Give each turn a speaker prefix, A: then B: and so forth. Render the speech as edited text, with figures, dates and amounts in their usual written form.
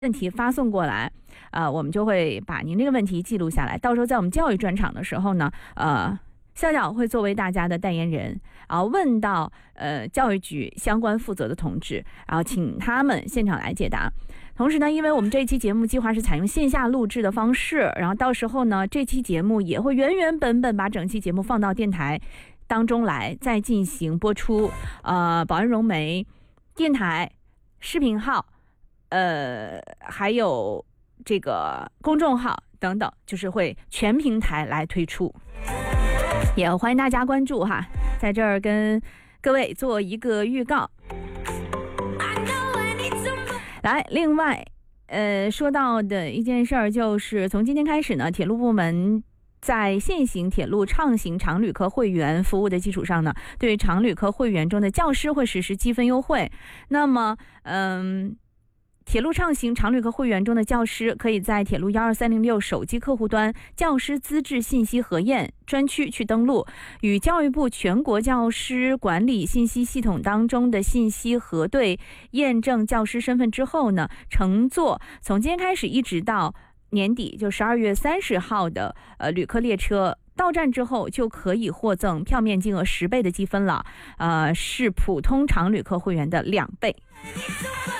A: 问题发送过来，我们就会把您这个问题记录下来，到时候在我们教育专场的时候呢，校长会作为大家的代言人，然后问到教育局相关负责的同志，然后请他们现场来解答。同时呢，因为我们这一期节目计划是采用线下录制的方式，然后到时候呢，这期节目也会原原本本把整期节目放到电台当中来，再进行播出。保安融媒电台视频号，还有这个公众号等等，就是会全平台来推出，也欢迎大家关注哈，在这儿跟各位做一个预告。来，另外说到的一件事儿就是从今天开始呢，铁路部门在现行铁路畅行常旅客会员服务的基础上呢，对常旅客会员中的教师会实施积分优惠。那么铁路畅行常旅客会员中的教师可以在铁路12306手机客户端教师资质信息核验专区去登录，与教育部全国教师管理信息系统当中的信息核对验证教师身份之后呢，乘坐从今天开始一直到年底，就12月30号的旅客列车到站之后，就可以获赠票面金额10倍的积分了，是普通常旅客会员的2倍。